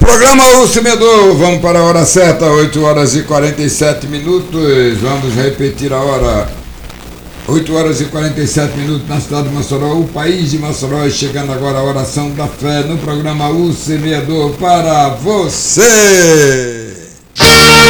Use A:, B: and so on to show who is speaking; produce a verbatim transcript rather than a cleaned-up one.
A: Programa O Semeador, vamos para a hora certa, oito horas e quarenta e sete minutos. Vamos repetir a hora. oito horas e quarenta e sete minutos na cidade de Mossoró, o país de Mossoró, chegando agora a oração da fé no programa O Semeador para você.